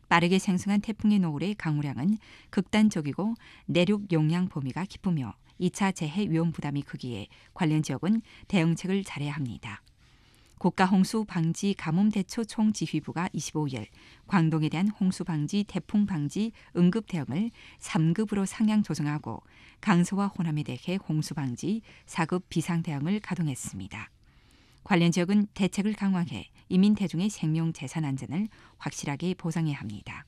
빠르게 생성한 태풍의 노을의 강우량은 극단적이고 내륙 용량 범위가 깊으며 2차 재해 위험 부담이 크기에 관련 지역은 대응책을 잘해야 합니다. 국가홍수방지 가뭄대처 총지휘부가 25일 광동에 대한 홍수방지, 태풍방지 응급대응을 3급으로 상향 조정하고 강서와 호남에 대해 홍수방지 4급 비상대응을 가동했습니다. 관련 지역은 대책을 강화해 이민 대중의 생명 재산 안전을 확실하게 보장해야 합니다.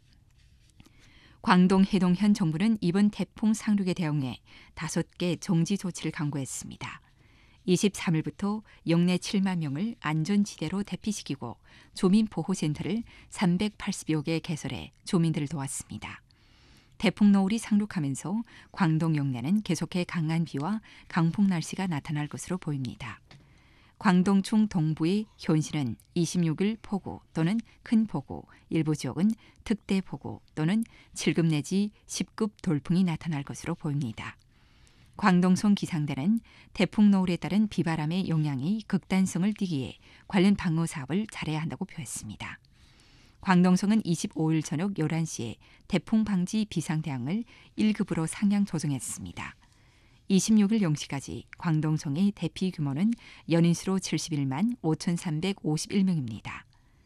광동 해동 현 정부는 이번 태풍 상륙에 대응해 5개 정지 조치를 강구했습니다. 23일부터 영내 7만 명을 안전지대로 대피시키고 조민보호센터를 380여 개 개설해 조민들을 도왔습니다. 태풍 노을이 상륙하면서 광동 영내는 계속해 강한 비와 강풍 날씨가 나타날 것으로 보입니다. 광동 중동부의 현실은 26일 폭우 또는 큰 폭우, 일부 지역은 특대 폭우 또는 7급 내지 10급 돌풍이 나타날 것으로 보입니다. 광동성 기상대는 태풍 노을에 따른 비바람의 영향이 극단성을 띠기에 관련 방어 사업을 잘해야 한다고 표했습니다. 광동성은 25일 저녁 11시에 태풍 방지 비상대응을 1급으로 상향 조정했습니다. 26일 0시까지 광동성의 대피 규모는 연인수로 71만 5,351명입니다.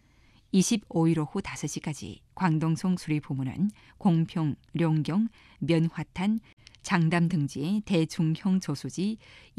25일 오후 5시까지 광동성 수리부문은 공평, 룡경, 면화탄, 장담 등지의 대중형 저수지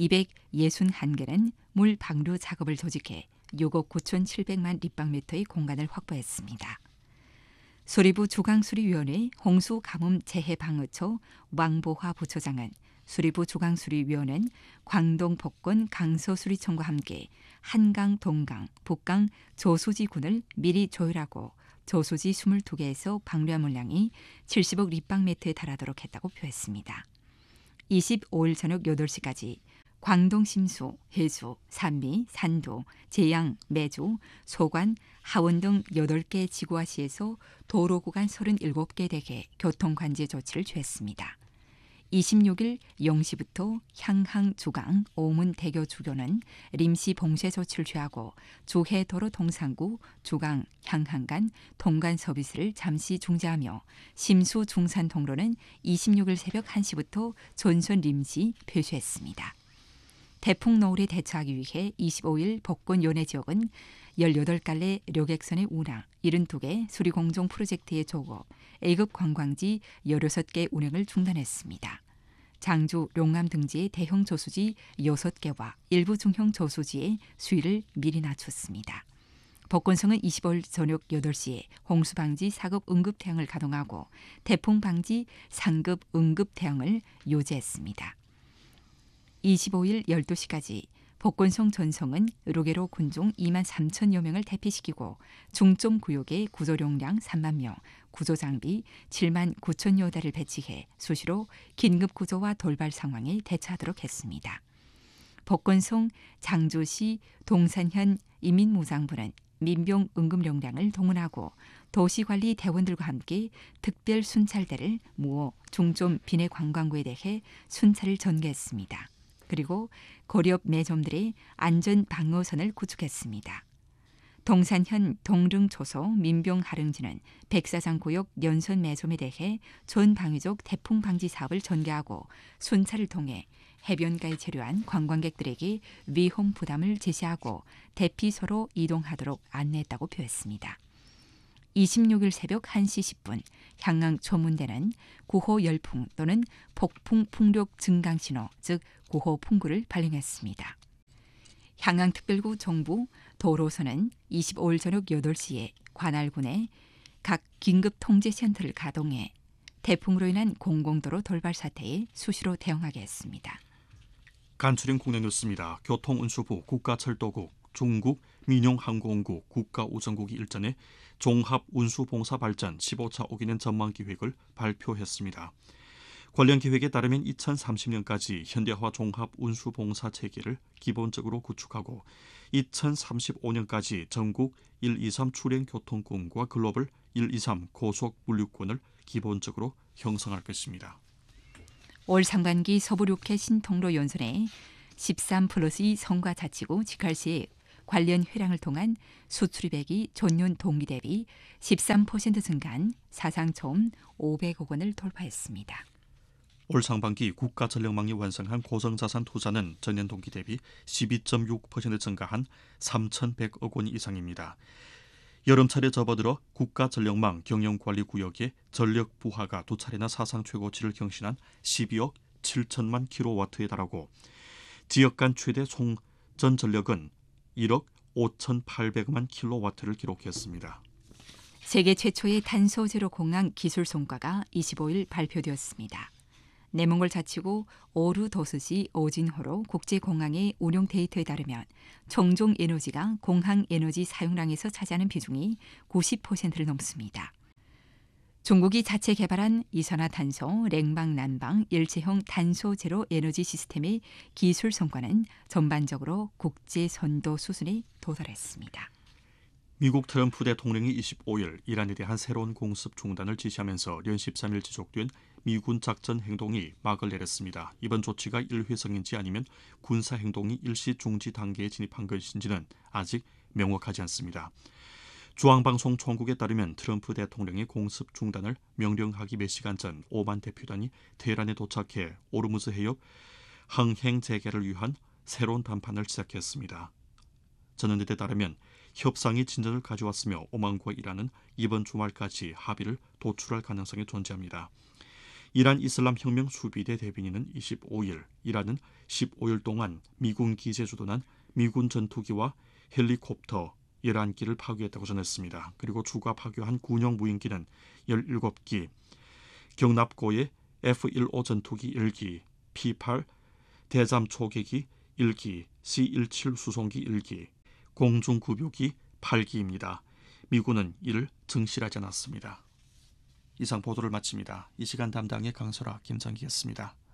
261개는 물 방류 작업을 조직해 6억 9,700만立方미터의 공간을 확보했습니다. 수리부 중앙수리위원회 홍수가뭄재해방어처 왕보화 부처장은 수리부 중앙수리위원회는 광동 복권 강서수리청과 함께 한강, 동강, 북강 저수지군을 미리 조율하고 저수지 22개에서 방류한 물량이 70억立方미터에 달하도록 했다고 표했습니다. 25일 저녁 8시까지 광동 심수, 해수, 산미, 산도, 제양, 매주, 소관, 하원 등 8개 지구와시에서 도로 구간 37개 대개 교통관제 조치를 취했습니다. 26일 0시부터 향항 주강, 오문 대교 주교는臨時 봉쇄 조치를 취하고 주해도로 동산구, 주강, 향항 간 동간 서비스를 잠시 중지하며 심수 중산 통로는 26일 새벽 1시부터 전선臨時 폐쇄했습니다. 태풍 노을에 대처하기 위해 25일 복권 연해 지역은 18갈래 료객선의 운항, 72개 수리공정 프로젝트의 조업, A급 관광지 16개 운행을 중단했습니다. 장주, 용암 등지의 대형 저수지 6개와 일부 중형 저수지의 수위를 미리 낮췄습니다. 복권성은 25일 저녁 8시에 홍수방지 4급 응급대응을 가동하고 태풍방지 3급 응급대응을 요지했습니다. 25일 12시까지 복권성 전성은 의료계로 군종 2만 3천여 명을 대피시키고 중점 구역에 구조용량 3만 명, 구조장비 7만 9천여 대를 배치해 수시로 긴급구조와 돌발 상황에 대처하도록 했습니다. 복권성 장주시 동산현 인민무장부는 민병 응급용량을 동원하고 도시관리 대원들과 함께 특별 순찰대를 모아 중점 비내 관광구에 대해 순찰을 전개했습니다. 그리고 고리업 매점들의 안전 방어선을 구축했습니다. 동산현 동릉초소 민병하릉지는 백사장구역 연선 매점에 대해 전방위적 태풍 방지 사업을 전개하고 순찰을 통해 해변가에 체류한 관광객들에게 위험 부담을 제시하고 대피소로 이동하도록 안내했다고 표했습니다. 26일 새벽 1시 10분 향항 초문대는 구호 열풍 또는 폭풍 풍력 증강 신호, 즉 구호 풍구를 발령했습니다. 향항특별구 정부 도로서는 25일 저녁 8시에 관할군에 각 긴급통제센터를 가동해 태풍으로 인한 공공도로 돌발 사태에 수시로 대응하게 했습니다. 간추린 국내 뉴스입니다. 교통운수부, 국가철도국, 중국 민용항공국, 국가우정국이 일전에 종합운수봉사발전 15차 5기년 전망기획을 발표했습니다. 관련 기획에 따르면 2030년까지 현대화 종합운수봉사체계를 기본적으로 구축하고 2035년까지 전국 123 출행교통권과 글로벌 123 고속물류권을 기본적으로 형성할 것입니다. 올 상반기 서부 6회 신통로 연선에 13+2 성과자치구 직할시의 관련 회랑을 통한 수출입액이 전년 동기 대비 13% 증가한 사상 처음 500억 원을 돌파했습니다. 올 상반기 국가전력망이 완성한 고성자산 투자는 전년 동기 대비 12.6% 증가한 3,100억 원 이상입니다. 여름철에 접어들어 국가전력망 경영관리구역의 전력 부하가 두 차례나 사상 최고치를 경신한 12억 7천만 킬로와트에 달하고 지역 간 최대 송전 전력은 1억 5,800만 킬로와트를 기록했습니다. 세계 최초의 탄소 제로 공항 기술 성과가 25일 발표되었습니다. 내몽골 자치구 오르도스시 오진호로 국제공항의 운용 데이터에 따르면 청정 에너지가 공항 에너지 사용량에서 차지하는 비중이 90%를 넘습니다. 중국이 자체 개발한 이산화탄소, 냉방, 난방, 일체형 탄소 제로 에너지 시스템의 기술 성과는 전반적으로 국제 선도 수준에 도달했습니다. 미국 트럼프 대통령이 25일 이란에 대한 새로운 공습 중단을 지시하면서 연 13일 지속된 미군 작전 행동이 막을 내렸습니다. 이번 조치가 일회성인지 아니면 군사 행동이 일시 중지 단계에 진입한 것인지는 아직 명확하지 않습니다. 중앙방송 총국에 따르면 트럼프 대통령의 공습 중단을 명령하기 몇 시간 전 오만 대표단이 테헤란에 도착해 오르무즈 해협 항행 재개를 위한 새로운談판을 시작했습니다. 전언들에 따르면 협상이 진전을 가져왔으며 오만과 이란은 이번 주말까지 합의를 도출할 가능성이 존재합니다. 이란 이슬람 혁명 수비대 대변인은 25일 이란은 15일 동안 미군 기지에 주둔한 미군 전투기와 헬리콥터 11기를 파괴했다고 전했습니다. 그리고 추가 파괴한 군용 무인기는 17기, 경납고의 F-15 전투기 1기, P-8 대잠 초계기 1기, C-17 수송기 1기, 공중급유기 8기입니다. 미군은 이를 증실하지 않았습니다. 이상 보도를 마칩니다. 이 시간 담당의 강설아, 김정기였습니다.